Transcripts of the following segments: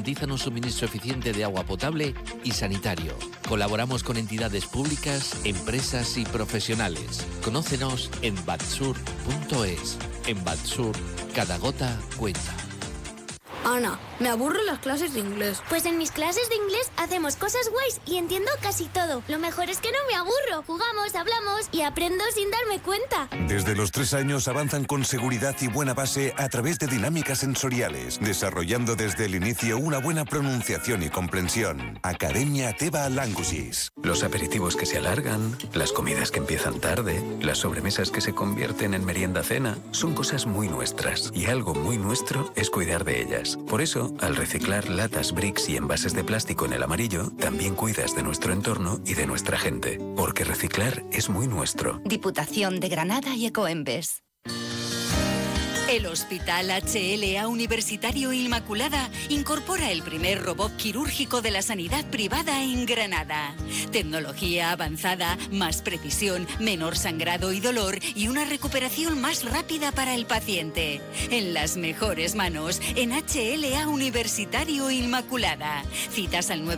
garantizan un suministro eficiente de agua potable y sanitario. Colaboramos con entidades públicas, empresas y profesionales. Conócenos en batsur.es. En Batsur, cada gota cuenta. Ana, me aburren las clases de inglés. Pues en mis clases de inglés hacemos cosas guays y entiendo casi todo. Lo mejor es que no me aburro. Jugamos, hablamos y aprendo sin darme cuenta. Desde los 3 años avanzan con seguridad y buena base a través de dinámicas sensoriales, desarrollando desde el inicio una buena pronunciación y comprensión. Academia Teva Languages. Los aperitivos que se alargan, las comidas que empiezan tarde, las sobremesas que se convierten en merienda-cena, son cosas muy nuestras. Y algo muy nuestro es cuidar de ellas. Por eso, al reciclar latas, bricks y envases de plástico en el amarillo, también cuidas de nuestro entorno y de nuestra gente. Porque reciclar es muy nuestro. Diputación de Granada y Ecoembes. El Hospital HLA Universitario Inmaculada incorpora el primer robot quirúrgico de la sanidad privada en Granada. Tecnología avanzada, más precisión, menor sangrado y dolor y una recuperación más rápida para el paciente. En las mejores manos, en HLA Universitario Inmaculada. Citas al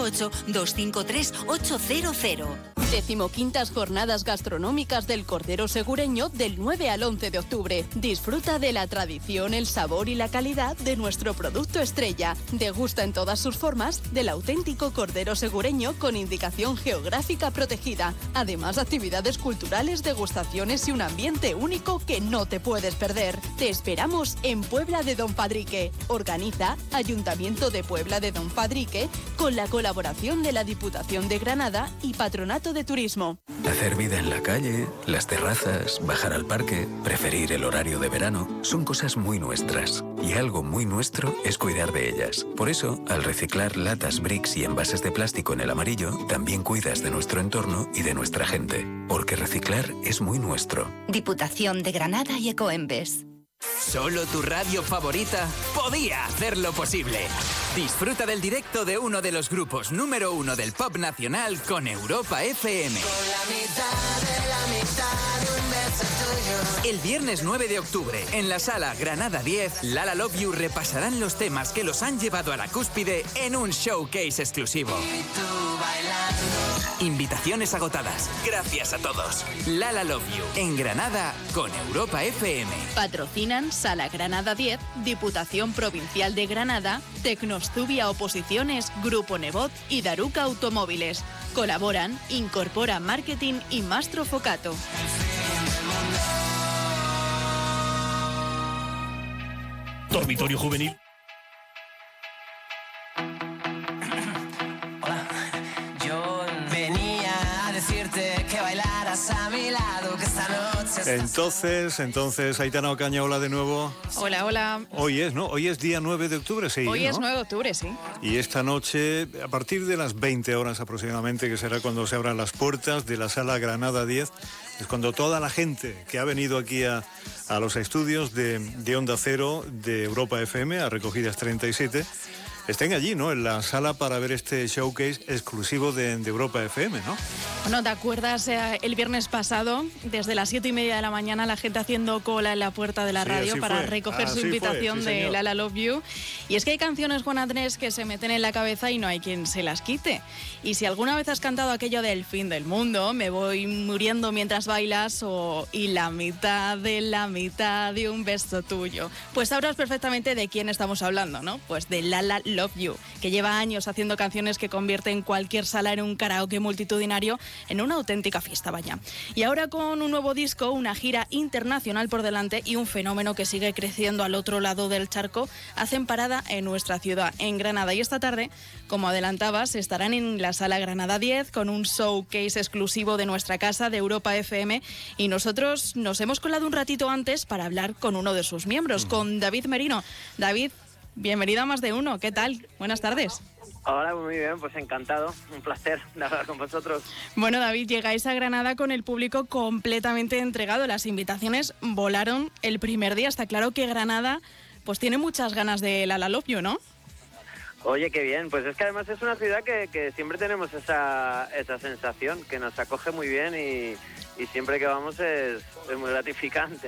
958-253-800. 15ª Jornadas Gastronómicas del Cordero Segureño del 9 al 11 de octubre. Disfruta de la tradición, el sabor y la calidad de nuestro producto estrella. Degusta en todas sus formas del auténtico cordero segureño con indicación geográfica protegida. Además, actividades culturales, degustaciones y un ambiente único que no te puedes perder. Te esperamos en Puebla de Don Fadrique. Organiza Ayuntamiento de Puebla de Don Fadrique con la colaboración de la Diputación de Granada y Patronato de Turismo. Hacer vida en la calle, las terrazas, bajar al parque, preferir el horario de verano, son cosas muy nuestras. Y algo muy nuestro es cuidar de ellas. Por eso, al reciclar latas, bricks y envases de plástico en el amarillo, también cuidas de nuestro entorno y de nuestra gente. Porque reciclar es muy nuestro. Diputación de Granada y Ecoembes. Solo tu radio favorita podía hacerlo posible. Disfruta del directo de uno de los grupos número 1 del pop nacional con Europa FM. Con la mitad de un beso tuyo. El viernes 9 de octubre, en la sala Granada 10, Lala Love You repasarán los temas que los han llevado a la cúspide en un showcase exclusivo. Y tú bailando. Invitaciones agotadas. Gracias a todos. Lala Love You, en Granada con Europa FM. Patrocinan Sala Granada 10, Diputación Provincial de Granada, Tecnostubia Oposiciones, Grupo Nebot y Daruca Automóviles. Colaboran Incorpora Marketing y Mastro Focato. Dormitorio juvenil. Hola, yo venía a decirte que bailaras a mi lado, que esta noche... Entonces, Aitana Ocaña, hola de nuevo. Hola, hola. Hoy es, ¿no? Hoy es día 9 de octubre, sí. Hoy ¿no? es 9 de octubre, sí. Y esta noche, a partir de las 20 horas aproximadamente, que será cuando se abran las puertas de la sala Granada 10, es cuando toda la gente que ha venido aquí a los estudios de Onda Cero, de Europa FM, a Recogidas 37, estén allí, ¿no? En la sala para ver este showcase exclusivo de Europa FM, ¿no? Bueno, ¿te acuerdas el viernes pasado, desde las 7:30 de la mañana, la gente haciendo cola en la puerta de la radio para recoger su invitación de Lala Love You? Y es que hay canciones, Juan Andrés, que se meten en la cabeza y no hay quien se las quite. Y si alguna vez has cantado aquello del fin del mundo, me voy muriendo mientras bailas, y la mitad de un beso tuyo, pues sabrás perfectamente de quién estamos hablando, ¿no? Pues de Lala Love You, que lleva años haciendo canciones que convierten cualquier sala en un karaoke multitudinario en una auténtica fiesta, vaya. Y ahora con un nuevo disco, una gira internacional por delante y un fenómeno que sigue creciendo al otro lado del charco, hacen parada en nuestra ciudad, en Granada. Y esta tarde, como adelantabas, estarán en la sala Granada 10 con un showcase exclusivo de nuestra casa, de Europa FM, y nosotros nos hemos colado un ratito antes para hablar con uno de sus miembros, con David Merino. David, bienvenido a Más de Uno. ¿Qué tal? Buenas tardes. Hola, muy bien, pues encantado, un placer de hablar con vosotros. Bueno, David, llegáis a Granada con el público completamente entregado. Las invitaciones volaron el primer día. Está claro que Granada pues tiene muchas ganas de Lala Love You, ¿no? Oye, qué bien, pues es que además es una ciudad que siempre tenemos esa sensación, que nos acoge muy bien y siempre que vamos es muy gratificante.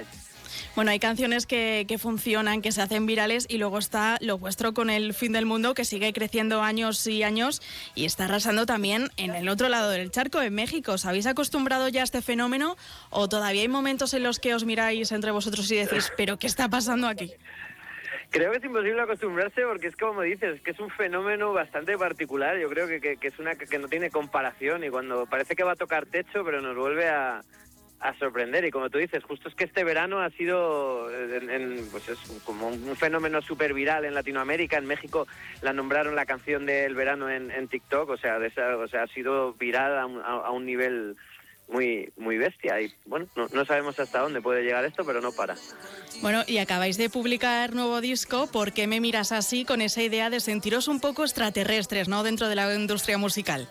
Bueno, hay canciones que funcionan, que se hacen virales, y luego está lo vuestro con El fin del mundo, que sigue creciendo años y años y está arrasando también en el otro lado del charco, en México. ¿Os habéis acostumbrado ya a este fenómeno o todavía hay momentos en los que os miráis entre vosotros y decís, pero ¿qué está pasando aquí? Creo que es imposible acostumbrarse porque es como dices, que es un fenómeno bastante particular. Yo creo que es una que no tiene comparación, y cuando parece que va a tocar techo, pero nos vuelve a sorprender. Y como tú dices, justo es que este verano ha sido pues es como un fenómeno súper viral en Latinoamérica. En México la nombraron la canción del verano en TikTok, o sea, ha sido viral a un nivel muy, muy bestia. Y bueno, no sabemos hasta dónde puede llegar esto, pero no para. Bueno, y acabáis de publicar nuevo disco, ¿Por qué me miras así?, con esa idea de sentiros un poco extraterrestres, ¿no?, dentro de la industria musical.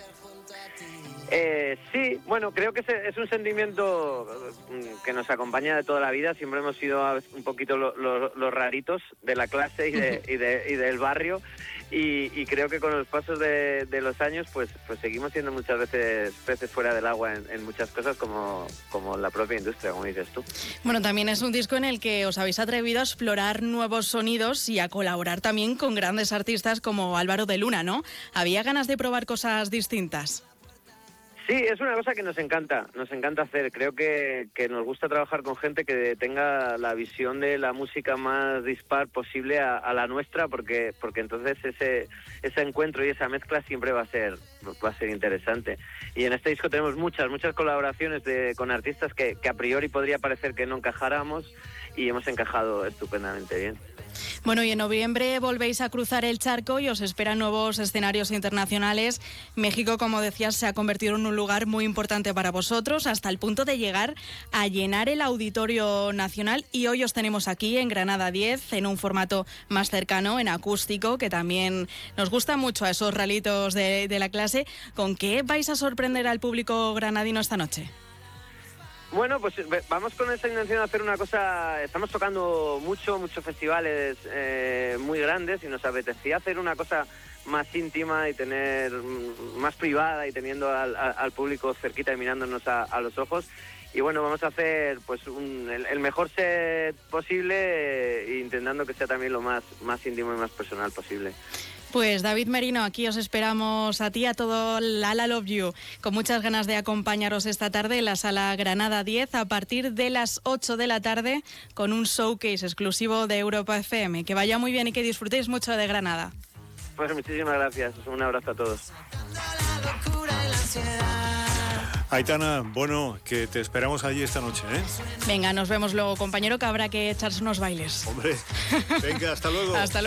Sí, bueno, creo que es un sentimiento que nos acompaña de toda la vida. Siempre hemos sido un poquito los raritos de la clase y del barrio, y creo que con los pasos de los años pues seguimos siendo muchas veces peces fuera del agua en muchas cosas, como la propia industria, como dices tú. Bueno, también es un disco en el que os habéis atrevido a explorar nuevos sonidos y a colaborar también con grandes artistas como Álvaro de Luna, ¿no? ¿Había ganas de probar cosas distintas? Sí, es una cosa que nos encanta hacer. Creo que nos gusta trabajar con gente que tenga la visión de la música más dispar posible a la nuestra, porque entonces ese encuentro y esa mezcla siempre va a ser interesante. Y en este disco tenemos muchas colaboraciones con artistas que a priori podría parecer que no encajáramos, y hemos encajado estupendamente bien. Bueno, y en noviembre volvéis a cruzar el charco y os esperan nuevos escenarios internacionales. México, como decías, se ha convertido en un lugar muy importante para vosotros, hasta el punto de llegar a llenar el Auditorio Nacional. Y hoy os tenemos aquí en Granada 10, en un formato más cercano, en acústico, que también nos gusta mucho a esos ralitos de la clase. ¿Con qué vais a sorprender al público granadino esta noche? Bueno, pues vamos con esa intención de hacer una cosa. Estamos tocando muchos festivales muy grandes, y nos apetecía hacer una cosa más íntima y tener más privada, y teniendo al público cerquita y mirándonos a los ojos. Y bueno, vamos a hacer pues el mejor set posible, intentando que sea también lo más íntimo y más personal posible. Pues David Merino, aquí os esperamos a ti y a todo Lala Love You, con muchas ganas de acompañaros esta tarde en la Sala Granada 10 a partir de las 8 de la tarde, con un showcase exclusivo de Europa FM. Que vaya muy bien y que disfrutéis mucho de Granada. Pues muchísimas gracias, un abrazo a todos. Aitana, bueno, que te esperamos allí esta noche, ¿eh? Venga, nos vemos luego, compañero, que habrá que echarse unos bailes. Hombre, venga, hasta luego. Hasta luego.